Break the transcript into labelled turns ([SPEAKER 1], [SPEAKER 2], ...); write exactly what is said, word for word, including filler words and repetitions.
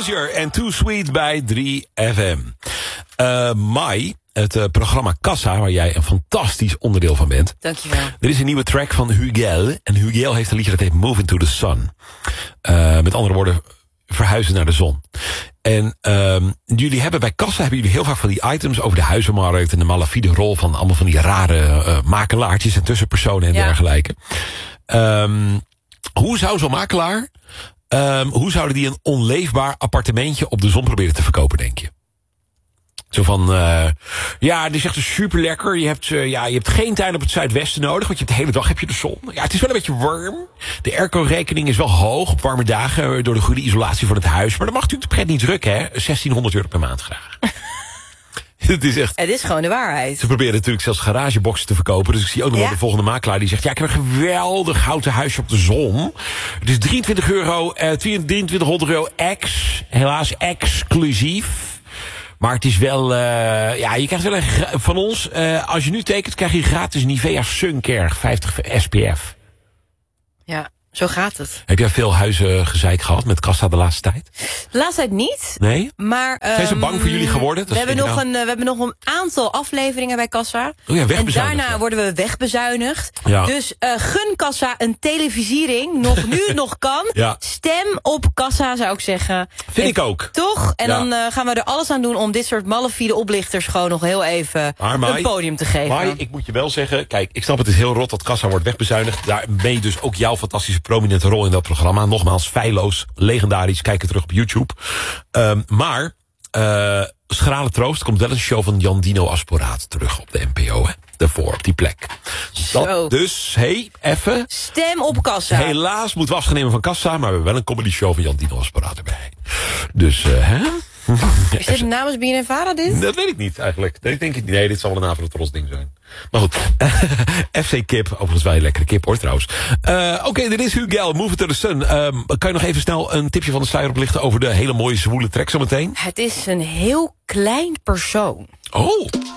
[SPEAKER 1] Erasure en Too Sweet bij drie F M. Uh, Mai, het uh, programma Kassa, waar jij een fantastisch onderdeel van bent.
[SPEAKER 2] Dankjewel.
[SPEAKER 1] Er is een nieuwe track van Hugel. En Hugel heeft een liedje dat heet Move Into the Sun. Uh, met andere woorden, verhuizen naar de zon. En um, jullie hebben bij Kassa hebben jullie heel vaak van die items over de huizenmarkt en de malafide rol van allemaal van die rare uh, makelaartjes en tussenpersonen en ja. dergelijke. Um, hoe zou zo'n makelaar, um, hoe zouden die een onleefbaar appartementje op de zon proberen te verkopen, denk je? Zo van, uh, ja, dit is echt super lekker. Je hebt, uh, ja, je hebt geen tuin op het zuidwesten nodig, want je hebt de hele dag heb je de zon. Ja, het is wel een beetje warm. De airco-rekening is wel hoog op warme dagen door de goede isolatie van het huis. Maar dan mag natuurlijk de pret niet drukken, hè? zestienhonderd euro per maand graag. Het is echt.
[SPEAKER 2] Het is gewoon de waarheid.
[SPEAKER 1] Ze proberen natuurlijk zelfs garageboxen te verkopen. Dus ik zie ook nog ja. wel de volgende makelaar die zegt, ja, ik heb een geweldig houten huisje op de zon. Het is drieëntwintig euro, uh, drieëntwintighonderd euro ex. Helaas exclusief. Maar het is wel, uh, ja, je krijgt wel een, van ons, uh, als je nu tekent, krijg je gratis Nivea Suncare vijftig S P F.
[SPEAKER 2] Ja, zo gaat het.
[SPEAKER 1] Heb jij veel huizen gezeik gehad met Kassa de laatste tijd?
[SPEAKER 2] De laatste tijd niet.
[SPEAKER 1] Nee?
[SPEAKER 2] Maar, um,
[SPEAKER 1] zijn ze bang voor jullie geworden?
[SPEAKER 2] We hebben, nog nou... een, uh, we hebben nog een aantal afleveringen bij Kassa.
[SPEAKER 1] Oh ja,
[SPEAKER 2] en daarna worden we wegbezuinigd.
[SPEAKER 1] Ja.
[SPEAKER 2] Dus uh, gun Kassa een televisiering. Nog nu nog kan.
[SPEAKER 1] Ja.
[SPEAKER 2] Stem op Kassa, zou ik zeggen.
[SPEAKER 1] Vind
[SPEAKER 2] en,
[SPEAKER 1] ik ook.
[SPEAKER 2] Toch? En
[SPEAKER 1] ja.
[SPEAKER 2] dan uh, gaan we er alles aan doen om dit soort malafide oplichters gewoon nog heel even maar, Mai, een podium te geven.
[SPEAKER 1] Maar ik moet je wel zeggen, kijk, ik snap het is heel rot dat Kassa wordt wegbezuinigd. Daarmee dus ook jouw fantastische prominente rol in dat programma. Nogmaals, feilloos, legendarisch. Kijk het terug op YouTube. Um, maar, uh, schrale troost, komt wel een show van Jan Dino Asporaat terug op de N P O. Hè? Daarvoor, op die plek. Dat, dus, hey, even.
[SPEAKER 2] Stem op Kassa.
[SPEAKER 1] Helaas moeten we afscheid nemen van Kassa, maar we hebben wel een comedy show van Jan Dino Asporaat erbij. Dus, uh, hè?
[SPEAKER 2] Is dit namens B N N Vara dit?
[SPEAKER 1] Dat weet ik niet eigenlijk. Nee, ik denk het niet. Nee, dit zal wel een avond tros ding zijn. Maar goed. F C Kip. Overigens wel een lekkere kip hoor trouwens. Uh, Oké, okay, dit is Hugel. Move it to the sun. Uh, kan je nog even snel een tipje van de sluier oplichten over de hele mooie zwoele track zometeen?
[SPEAKER 2] Het is een heel klein persoon.
[SPEAKER 1] Oh.